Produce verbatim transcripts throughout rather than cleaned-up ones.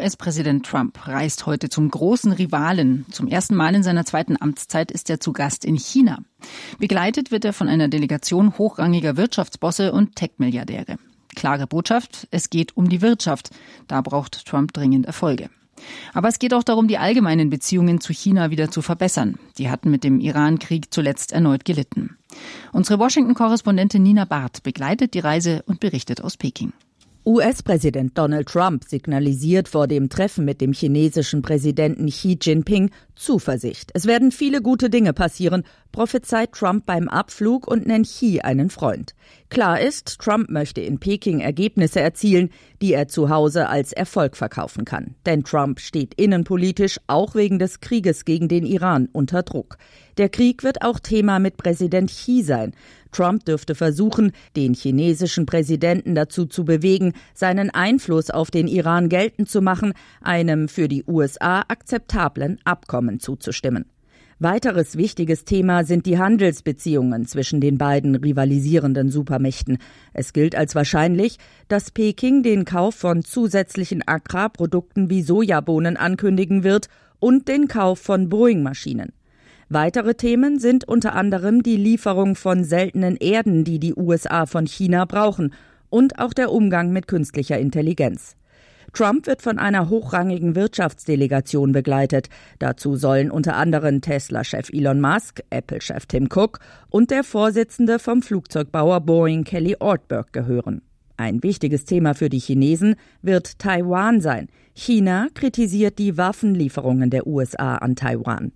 U S-Präsident Trump reist heute zum großen Rivalen. Zum ersten Mal in seiner zweiten Amtszeit ist er zu Gast in China. Begleitet wird er von einer Delegation hochrangiger Wirtschaftsbosse und Tech-Milliardäre. Klare Botschaft, es geht um die Wirtschaft. Da braucht Trump dringend Erfolge. Aber es geht auch darum, die allgemeinen Beziehungen zu China wieder zu verbessern. Die hatten mit dem Iran-Krieg zuletzt erneut gelitten. Unsere Washington-Korrespondentin Nina Barth begleitet die Reise und berichtet aus Peking. U S-Präsident Donald Trump signalisiert vor dem Treffen mit dem chinesischen Präsidenten Xi Jinping Zuversicht. Es werden viele gute Dinge passieren, prophezeit Trump beim Abflug und nennt Xi einen Freund. Klar ist, Trump möchte in Peking Ergebnisse erzielen, die er zu Hause als Erfolg verkaufen kann. Denn Trump steht innenpolitisch auch wegen des Krieges gegen den Iran unter Druck. Der Krieg wird auch Thema mit Präsident Xi sein. Trump dürfte versuchen, den chinesischen Präsidenten dazu zu bewegen, seinen Einfluss auf den Iran geltend zu machen, einem für die U S A akzeptablen Abkommen zuzustimmen. Weiteres wichtiges Thema sind die Handelsbeziehungen zwischen den beiden rivalisierenden Supermächten. Es gilt als wahrscheinlich, dass Peking den Kauf von zusätzlichen Agrarprodukten wie Sojabohnen ankündigen wird und den Kauf von Boeing-Maschinen. Weitere Themen sind unter anderem die Lieferung von seltenen Erden, die die U S A von China brauchen, und auch der Umgang mit künstlicher Intelligenz. Trump wird von einer hochrangigen Wirtschaftsdelegation begleitet. Dazu sollen unter anderem Tesla-Chef Elon Musk, Apple-Chef Tim Cook und der Vorsitzende vom Flugzeugbauer Boeing Kelly Ortberg gehören. Ein wichtiges Thema für die Chinesen wird Taiwan sein. China kritisiert die Waffenlieferungen der U S A an Taiwan.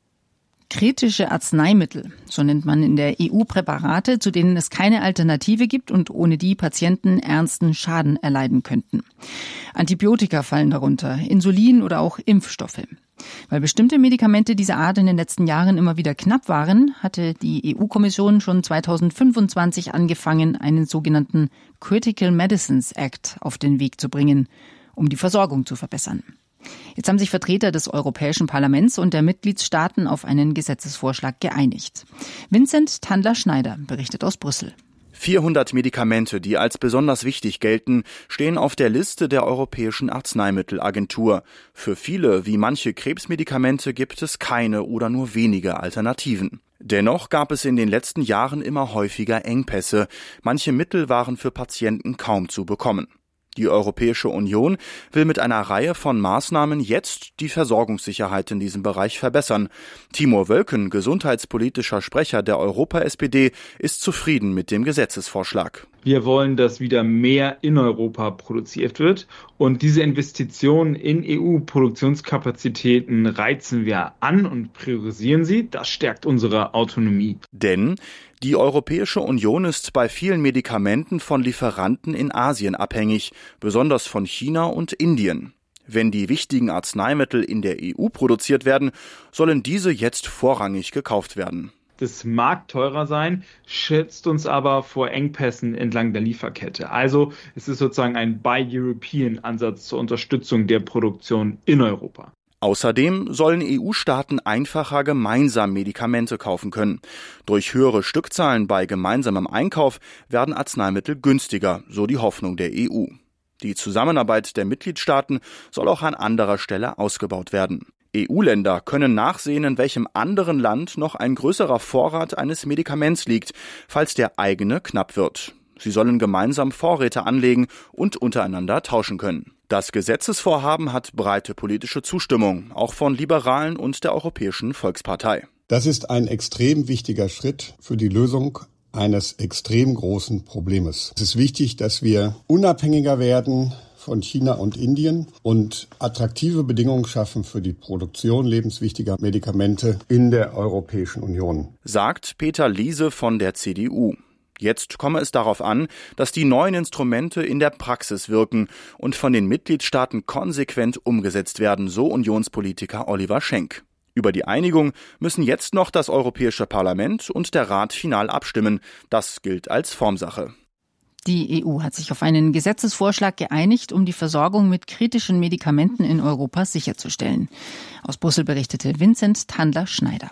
Kritische Arzneimittel, so nennt man in der E U Präparate, zu denen es keine Alternative gibt und ohne die Patienten ernsten Schaden erleiden könnten. Antibiotika fallen darunter, Insulin oder auch Impfstoffe. Weil bestimmte Medikamente dieser Art in den letzten Jahren immer wieder knapp waren, hatte die E U-Kommission schon zweitausendfünfundzwanzig angefangen, einen sogenannten Critical Medicines Act auf den Weg zu bringen, um die Versorgung zu verbessern. Jetzt haben sich Vertreter des Europäischen Parlaments und der Mitgliedstaaten auf einen Gesetzesvorschlag geeinigt. Vincent Tandler-Schneider berichtet aus Brüssel. vierhundert Medikamente, die als besonders wichtig gelten, stehen auf der Liste der Europäischen Arzneimittelagentur. Für viele, wie manche Krebsmedikamente, gibt es keine oder nur wenige Alternativen. Dennoch gab es in den letzten Jahren immer häufiger Engpässe. Manche Mittel waren für Patienten kaum zu bekommen. Die Europäische Union will mit einer Reihe von Maßnahmen jetzt die Versorgungssicherheit in diesem Bereich verbessern. Timo Wölken, gesundheitspolitischer Sprecher der Europa-S P D, ist zufrieden mit dem Gesetzesvorschlag. Wir wollen, dass wieder mehr in Europa produziert wird. Und diese Investitionen in E U-Produktionskapazitäten reizen wir an und priorisieren sie. Das stärkt unsere Autonomie. Denn die Europäische Union ist bei vielen Medikamenten von Lieferanten in Asien abhängig, besonders von China und Indien. Wenn die wichtigen Arzneimittel in der E U produziert werden, sollen diese jetzt vorrangig gekauft werden. Das mag teurer sein, schützt uns aber vor Engpässen entlang der Lieferkette. Also es ist sozusagen ein Buy-European-Ansatz zur Unterstützung der Produktion in Europa. Außerdem sollen E U-Staaten einfacher gemeinsam Medikamente kaufen können. Durch höhere Stückzahlen bei gemeinsamem Einkauf werden Arzneimittel günstiger, so die Hoffnung der E U. Die Zusammenarbeit der Mitgliedstaaten soll auch an anderer Stelle ausgebaut werden. E U-Länder können nachsehen, in welchem anderen Land noch ein größerer Vorrat eines Medikaments liegt, falls der eigene knapp wird. Sie sollen gemeinsam Vorräte anlegen und untereinander tauschen können. Das Gesetzesvorhaben hat breite politische Zustimmung, auch von Liberalen und der Europäischen Volkspartei. Das ist ein extrem wichtiger Schritt für die Lösung eines extrem großen Problems. Es ist wichtig, dass wir unabhängiger werden von China und Indien und attraktive Bedingungen schaffen für die Produktion lebenswichtiger Medikamente in der Europäischen Union, sagt Peter Liese von der C D U. Jetzt komme es darauf an, dass die neuen Instrumente in der Praxis wirken und von den Mitgliedstaaten konsequent umgesetzt werden, so Unionspolitiker Oliver Schenk. Über die Einigung müssen jetzt noch das Europäische Parlament und der Rat final abstimmen. Das gilt als Formsache. Die E U hat sich auf einen Gesetzesvorschlag geeinigt, um die Versorgung mit kritischen Medikamenten in Europa sicherzustellen. Aus Brüssel berichtete Vincent Tandler-Schneider.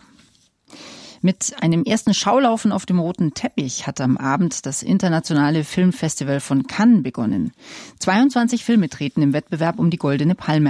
Mit einem ersten Schaulaufen auf dem roten Teppich hat am Abend das internationale Filmfestival von Cannes begonnen. zweiundzwanzig Filme treten im Wettbewerb um die Goldene Palme